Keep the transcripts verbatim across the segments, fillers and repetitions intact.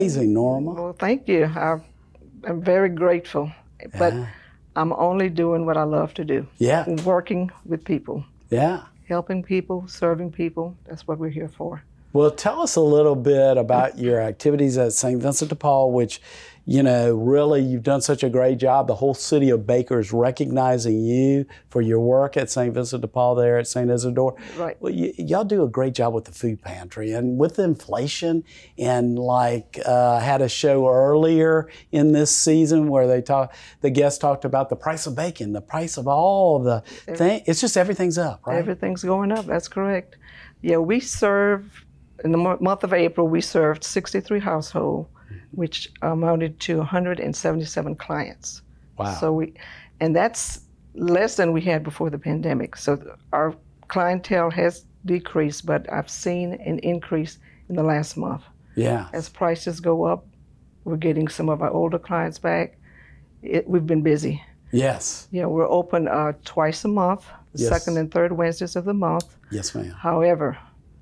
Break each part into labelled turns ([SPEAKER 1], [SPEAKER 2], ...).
[SPEAKER 1] Amazing, Norma.
[SPEAKER 2] Well, thank you. I, I'm very grateful, but
[SPEAKER 1] Yeah.
[SPEAKER 2] I'm only doing what I love to do.
[SPEAKER 1] Yeah.
[SPEAKER 2] Working with people,
[SPEAKER 1] Yeah.
[SPEAKER 2] helping people, serving people. That's what we're here for.
[SPEAKER 1] Well, tell us a little bit about your activities at Saint Vincent de Paul, which, you know, really you've done such a great job. The whole city of Baker is recognizing you for your work at Saint Vincent de Paul there at Saint Isidore.
[SPEAKER 2] Right.
[SPEAKER 1] Well, y- y'all do a great job with the food pantry and with inflation. And like uh, I had a show earlier in this season where they talk, the guest talked about the price of bacon, the price of all the things. It's just everything's up, right?
[SPEAKER 2] Everything's going up. That's correct. Yeah, we serve. In the mo- month of April, we served sixty-three households, which amounted to one hundred seventy-seven clients.
[SPEAKER 1] Wow.
[SPEAKER 2] So we, and that's less than we had before the pandemic. So th- our clientele has decreased, but I've seen an increase in the last month.
[SPEAKER 1] Yeah.
[SPEAKER 2] As prices go up, we're getting some of our older clients back. It, we've been busy.
[SPEAKER 1] Yes.
[SPEAKER 2] Yeah, we're open uh, twice a month, the
[SPEAKER 1] Yes.
[SPEAKER 2] second and third Wednesdays of the month.
[SPEAKER 1] Yes, ma'am.
[SPEAKER 2] However,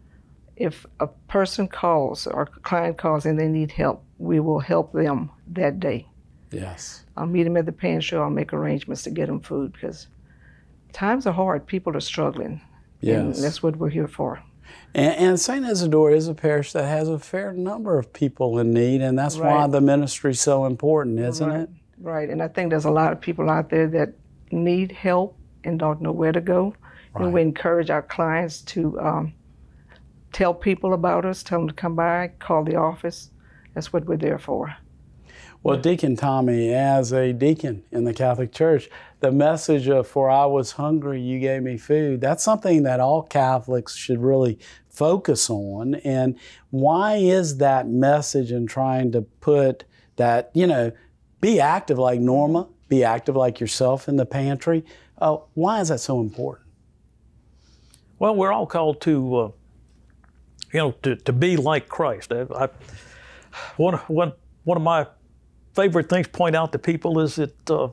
[SPEAKER 2] if a person calls or a client calls and they need help, we will help them that day.
[SPEAKER 1] Yes.
[SPEAKER 2] I'll meet them at the pantry. I'll make arrangements to get them food because times are hard. People are struggling. And
[SPEAKER 1] Yes.
[SPEAKER 2] that's what we're here for.
[SPEAKER 1] And, and Saint Isidore is a parish that has a fair number of people in need, and that's why
[SPEAKER 2] Right.
[SPEAKER 1] the ministry is so important, isn't
[SPEAKER 2] right.
[SPEAKER 1] it?
[SPEAKER 2] Right. And I think there's a lot of people out there that need help and don't know where to go.
[SPEAKER 1] Right.
[SPEAKER 2] And we encourage our clients to um, tell people about us, tell them to come by, call the office. That's what we're there for.
[SPEAKER 1] Well, Deacon Tommy, as a deacon in the Catholic Church, the message of "For I was hungry, you gave me food," that's something that all Catholics should really focus on. And why is that message in trying to put that, you know, be active like Norma, be active like yourself in the pantry? Uh, why is that so important?
[SPEAKER 3] Well, we're all called to, uh, you know, to, to be like Christ. I, I, one, one, one of my favorite things to point out to people is that uh,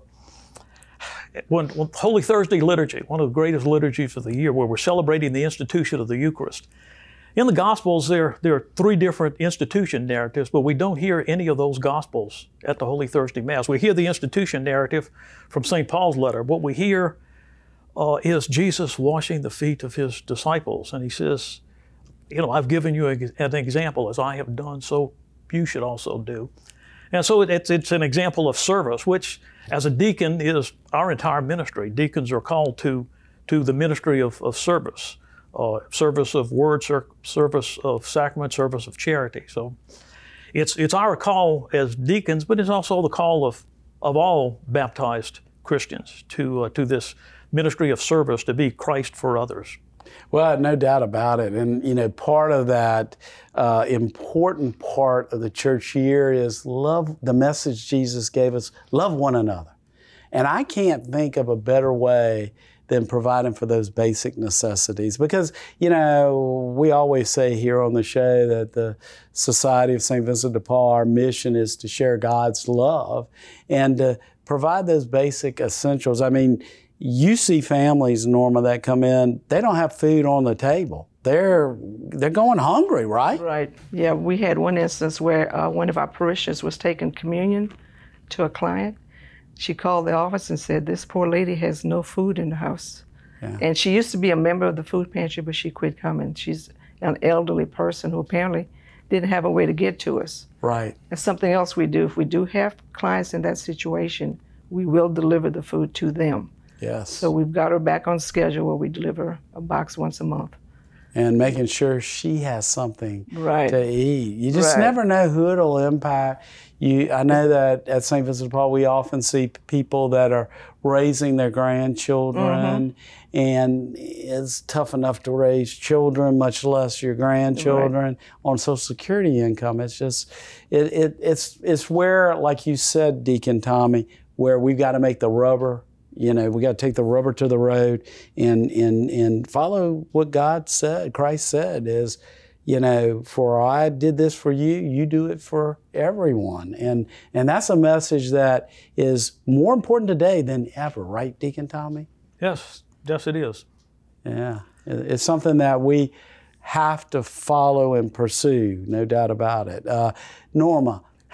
[SPEAKER 3] when, when Holy Thursday liturgy, one of the greatest liturgies of the year, where we're celebrating the institution of the Eucharist. In the Gospels, there, there are three different institution narratives, but we don't hear any of those Gospels at the Holy Thursday Mass. We hear the institution narrative from Saint Paul's letter. What we hear uh, is Jesus washing the feet of his disciples, and he says, you know, I've given you a, an example, as I have done, so you should also do. And so it, it's, it's an example of service, which as a deacon is our entire ministry. Deacons are called to, to the ministry of, of service, uh, service of word, ser- service of sacrament, service of charity. So it's, it's our call as deacons, but it's also the call of, of all baptized Christians to, uh, to this ministry of service, to be Christ for others.
[SPEAKER 1] Well, no doubt about it. And, you know, part of that uh, important part of the church year is love, the message Jesus gave us, love one another. And I can't think of a better way than providing for those basic necessities. Because, you know, we always say here on the show that the Society of Saint Vincent de Paul, our mission is to share God's love and to provide those basic essentials. I mean, you see families, Norma, that come in, they don't have food on the table. They're they're going hungry, right?
[SPEAKER 2] Right. Yeah, we had one instance where uh, one of our parishioners was taking communion to a client. She called the office and said, this poor lady has no food in the house. Yeah. And she used to be a member of the food pantry, but she quit coming. She's an elderly person who apparently didn't have a way to get to us.
[SPEAKER 1] Right.
[SPEAKER 2] That's something else we do. If we do have clients in that situation, we will deliver the food to them.
[SPEAKER 1] Yes.
[SPEAKER 2] So we've got her back on schedule where we deliver a box once a month.
[SPEAKER 1] And making sure she has something
[SPEAKER 2] right.
[SPEAKER 1] to eat. You just
[SPEAKER 2] right.
[SPEAKER 1] never know who it'll impact. You, I know that at Saint Vincent de Paul, we often see people that are raising their grandchildren, mm-hmm. and it's tough enough to raise children, much less your grandchildren, right. on Social Security income. It's just, it, it, it's, it's where, like you said, Deacon Tommy, where we've got to make the rubber. You know, we got to take the rubber to the road and, and, and follow what God said, Christ said is, you know, for I did this for you, you do it for everyone. And and that's a message that is more important today than ever, right, Deacon Tommy?
[SPEAKER 3] Yes, yes it is.
[SPEAKER 1] Yeah, it's something that we have to follow and pursue, no doubt about it. Uh, Norma,